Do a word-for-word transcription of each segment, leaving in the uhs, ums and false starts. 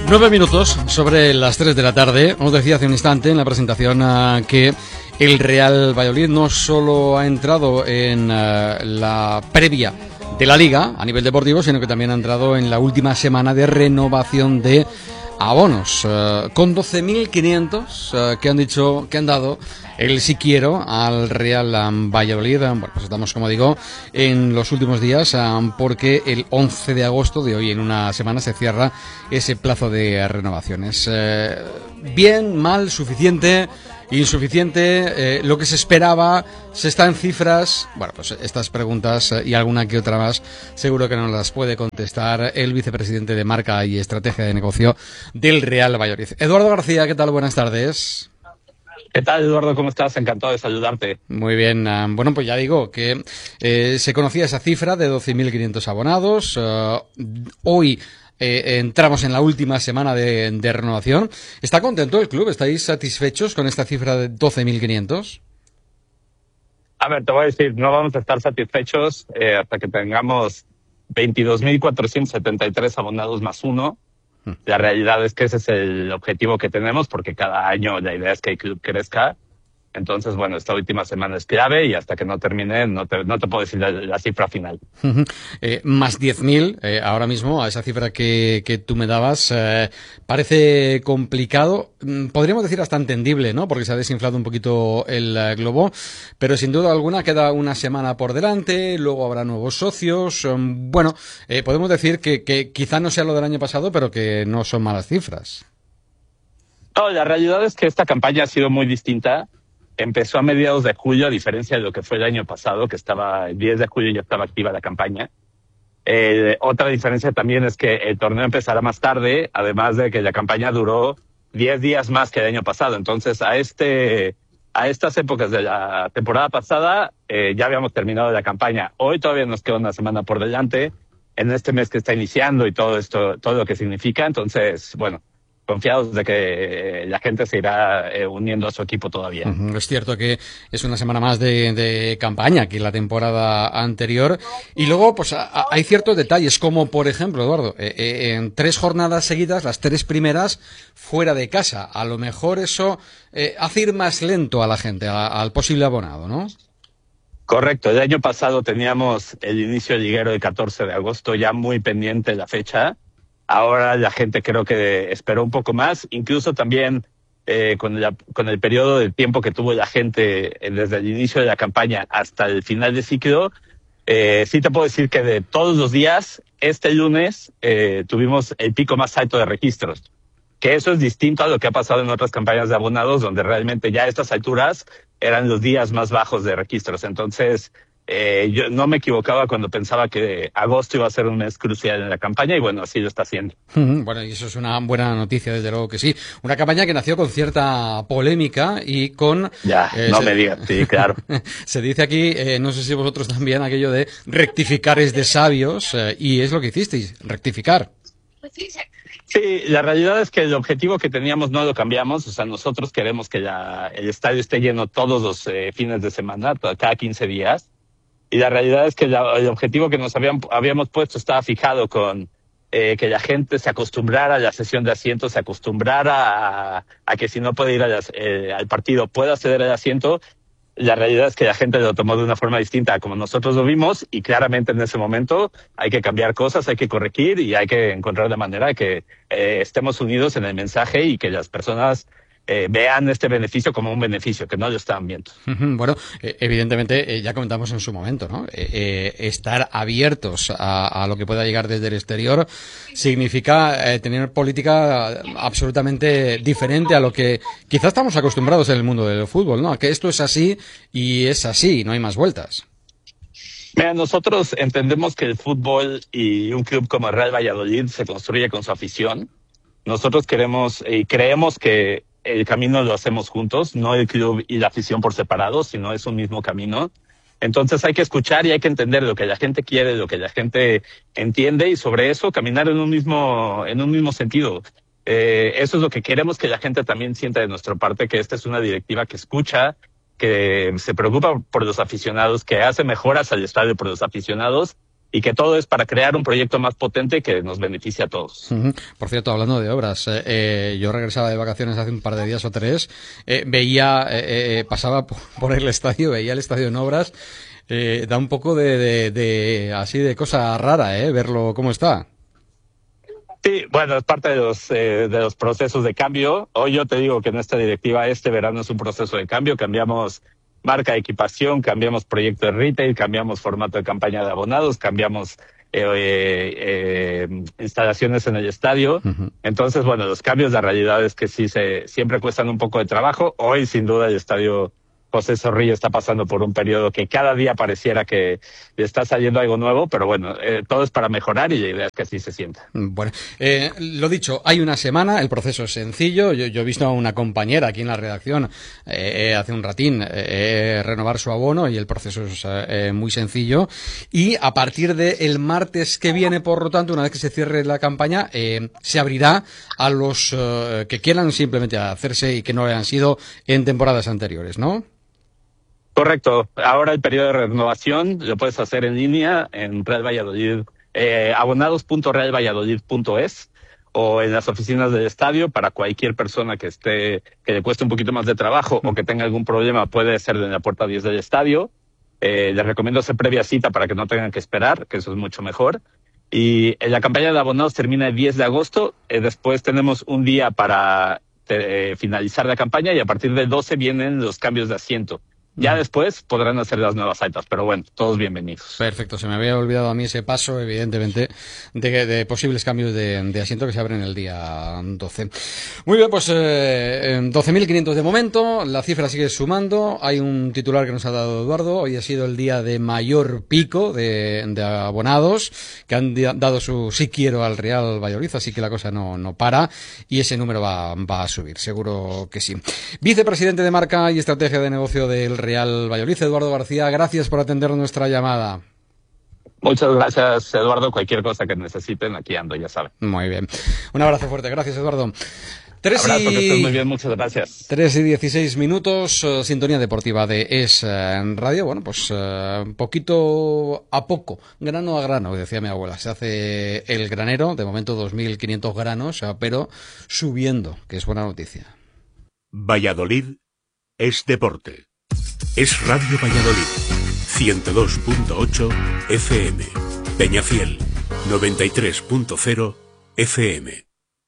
Nueve minutos sobre las tres de la tarde. Os decía hace un instante en la presentación uh, que el Real Valladolid no solo ha entrado en uh, la previa de la Liga a nivel deportivo, sino que también ha entrado en la última semana de renovación de abonos, uh, con doce mil quinientos uh, que han dicho, que han dado el sí quiero al Real um, Valladolid. Bueno, pues estamos, como digo, en los últimos días, um, porque el once de agosto de hoy, en una semana, se cierra ese plazo de renovaciones. Eh, bien, mal, suficiente, insuficiente, eh, lo que se esperaba, se está en cifras. Bueno, pues estas preguntas eh, y alguna que otra más seguro que nos las puede contestar el vicepresidente de Marca y Estrategia de Negocio del Real Valladolid. Eduardo García, ¿qué tal? Buenas tardes. ¿Qué tal, Eduardo? ¿Cómo estás? Encantado de saludarte. Muy bien. Uh, bueno, pues ya digo que eh, se conocía esa cifra de doce mil quinientos abonados. Uh, hoy eh, entramos en la última semana de, de renovación. ¿Está contento el club? ¿Estáis satisfechos con esta cifra de doce mil quinientos? A ver, te voy a decir, no vamos a estar satisfechos eh, hasta que tengamos veintidós mil cuatrocientos setenta y tres abonados más uno. La realidad es que ese es el objetivo que tenemos, porque cada año la idea es que el club crezca. Entonces, bueno, esta última semana es clave y hasta que no termine no te, no te puedo decir la, la cifra final. Uh-huh. Eh, más diez mil, eh, ahora mismo, a esa cifra que, que tú me dabas, eh, parece complicado, podríamos decir hasta entendible, ¿no? Porque se ha desinflado un poquito el uh, globo, pero sin duda alguna queda una semana por delante, luego habrá nuevos socios. Um, bueno, eh, podemos decir que, que quizá no sea lo del año pasado, pero que no son malas cifras. No, la realidad es que esta campaña ha sido muy distinta. Empezó a mediados de julio, a diferencia de lo que fue el año pasado, que estaba el diez de julio ya estaba activa la campaña. Eh, otra diferencia también es que el torneo empezará más tarde, además de que la campaña duró diez días más que el año pasado. Entonces, a este a estas épocas de la temporada pasada eh, ya habíamos terminado la campaña. Hoy todavía nos queda una semana por delante, en este mes que está iniciando y todo esto, todo lo que significa. Entonces, bueno, confiados de que la gente se irá eh, uniendo a su equipo todavía. Uh-huh. Es cierto que es una semana más de, de campaña que la temporada anterior. Y luego, pues a, a, hay ciertos detalles, como por ejemplo, Eduardo, eh, eh, en tres jornadas seguidas, las tres primeras fuera de casa. A lo mejor eso eh, hace ir más lento a la gente, a, al posible abonado, ¿no? Correcto. El año pasado teníamos el inicio liguero del catorce de agosto, ya muy pendiente la fecha. Ahora la gente creo que esperó un poco más, incluso también eh, con, la, con el periodo de tiempo que tuvo la gente eh, desde el inicio de la campaña hasta el final de ciclo. Eh, sí te puedo decir que de todos los días, este lunes eh, tuvimos el pico más alto de registros, que eso es distinto a lo que ha pasado en otras campañas de abonados, donde realmente ya a estas alturas eran los días más bajos de registros. Entonces, Eh, yo no me equivocaba cuando pensaba que agosto iba a ser un mes crucial en la campaña y bueno, así lo está haciendo. Bueno, y eso es una buena noticia, desde luego que sí. Una campaña que nació con cierta polémica y con... Ya, eh, no se, me digas, sí, claro. Se dice aquí, eh, no sé si vosotros también, aquello de rectificar es de sabios, eh, y es lo que hicisteis, rectificar. Sí, la realidad es que el objetivo que teníamos no lo cambiamos. O sea, nosotros queremos que la, el estadio esté lleno todos los eh, fines de semana, cada quince días. Y la realidad es que la, el objetivo que nos habían, habíamos puesto estaba fijado con eh, que la gente se acostumbrara a la sesión de asientos, se acostumbrara a, a que si no puede ir a las, eh, al partido pueda acceder al asiento. La realidad es que la gente lo tomó de una forma distinta a como nosotros lo vimos y claramente en ese momento hay que cambiar cosas, hay que corregir y hay que encontrar la manera de que eh, estemos unidos en el mensaje y que las personas Eh, vean este beneficio como un beneficio, que no lo estaban viendo. Bueno, eh, evidentemente, eh, ya comentamos en su momento, ¿no? Eh, eh, estar abiertos a, a lo que pueda llegar desde el exterior significa eh, tener política absolutamente diferente a lo que quizás estamos acostumbrados en el mundo del fútbol, ¿no? A que esto es así y es así, no hay más vueltas. Mira, nosotros entendemos que el fútbol y un club como el Real Valladolid se construye con su afición. Nosotros queremos y creemos que el camino lo hacemos juntos, no el club y la afición por separado, sino es un mismo camino. Entonces hay que escuchar y hay que entender lo que la gente quiere, lo que la gente entiende y sobre eso caminar en un mismo, en un mismo sentido. Eh, eso es lo que queremos que la gente también sienta de nuestra parte, que esta es una directiva que escucha, que se preocupa por los aficionados, que hace mejoras al estadio por los aficionados y que todo es para crear un proyecto más potente que nos beneficie a todos. Uh-huh. Por cierto, hablando de obras, eh, eh, yo regresaba de vacaciones hace un par de días o tres, eh, veía, eh, eh, pasaba por, por el estadio, veía el estadio en obras, eh, da un poco de, de, de así de cosa rara, eh, verlo cómo está. Sí, bueno, es parte de los eh, de los procesos de cambio. Hoy yo te digo que en esta directiva este verano es un proceso de cambio. Cambiamos marca de equipación, cambiamos proyecto de retail, cambiamos formato de campaña de abonados, cambiamos eh, eh, eh, instalaciones en el estadio. Uh-huh. Entonces, bueno, los cambios, la realidad es que sí se siempre cuestan un poco de trabajo. Hoy, sin duda, el estadio José Zorrilla está pasando por un periodo que cada día pareciera que le está saliendo algo nuevo, pero bueno, eh, todo es para mejorar y la idea es que así se sienta. Bueno, eh, lo dicho, hay una semana, el proceso es sencillo. Yo, yo he visto a una compañera aquí en la redacción eh, hace un ratín eh, renovar su abono y el proceso es eh, muy sencillo. Y a partir del martes que viene, por lo tanto, una vez que se cierre la campaña, eh, se abrirá a los eh, que quieran simplemente hacerse y que no hayan sido en temporadas anteriores, ¿no? Correcto. Ahora el periodo de renovación lo puedes hacer en línea en Real Valladolid, eh, abonados punto real valladolid punto es o en las oficinas del estadio. Para cualquier persona que esté, que le cueste un poquito más de trabajo o que tenga algún problema, puede hacerlo en la puerta diez del estadio. Eh, les recomiendo hacer previa cita para que no tengan que esperar, que eso es mucho mejor. Y eh, la campaña de abonados termina el diez de agosto. Eh, después tenemos un día para eh, finalizar la campaña y a partir del doce vienen los cambios de asiento. Ya después podrán hacer las nuevas altas, pero bueno, todos bienvenidos. Perfecto, se me había olvidado a mí ese paso, evidentemente, de, de posibles cambios de, de asiento que se abren el día doce. Muy bien, pues eh, doce mil quinientos de momento, la cifra sigue sumando. Hay un titular que nos ha dado Eduardo, hoy ha sido el día de mayor pico de, de abonados, que han dado su sí quiero al Real Valladolid, así que la cosa no, no para, y ese número va, va a subir, seguro que sí. Vicepresidente de Marca y Estrategia de Negocio del Real Valladolid, Eduardo García, gracias por atender nuestra llamada. Muchas gracias, Eduardo. Cualquier cosa que necesiten, aquí ando, ya saben. Muy bien. Un abrazo fuerte. Gracias, Eduardo. Tres y... Abrazo, que estés muy bien. Muchas gracias. Tres y dieciséis minutos, uh, sintonía deportiva de Es uh, Radio. Bueno, pues uh, poquito a poco, grano a grano, decía mi abuela. Se hace el granero, de momento dos mil quinientos granos, uh, pero subiendo, que es buena noticia. Valladolid es deporte. Es Radio Valladolid, ciento dos punto ocho F M. Peñafiel, noventa y tres punto cero F M.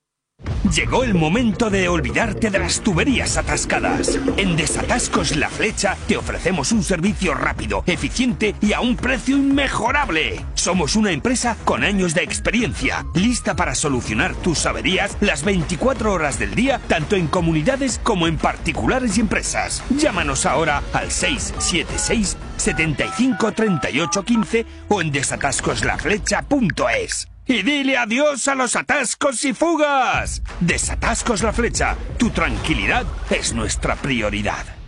Llegó el momento de olvidarte de las tuberías atascadas. En Desatascos La Flecha te ofrecemos un servicio rápido, eficiente y a un precio inmejorable. Somos una empresa con años de experiencia, lista para solucionar tus averías las veinticuatro horas del día, tanto en comunidades como en particulares y empresas. Llámanos ahora al seis siete seis, setenta y cinco, treinta y ocho, quince o en desatascos la flecha punto es. Y dile adiós a los atascos y fugas. Desatascos La Flecha, tu tranquilidad es nuestra prioridad.